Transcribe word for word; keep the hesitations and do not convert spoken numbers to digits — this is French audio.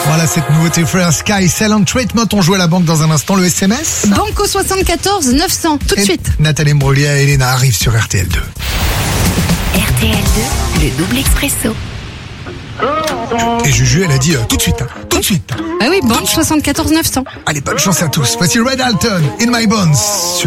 Voilà cette nouveauté Frère Sky, Silent Treatment. On joue à la banque dans un instant, le S M S. Banco soixante-quatorze neuf cents, tout de Et suite. Nathalie Imbruglia et Elena arrivent sur R T L deux. R T L deux, le double expresso. Et Juju, elle a dit euh, tout de suite, hein, tout de suite. Ah oui, banque soixante-quatorze neuf cents. Allez, bonne chance à tous. Voici Red Alton, In My Bones. Sur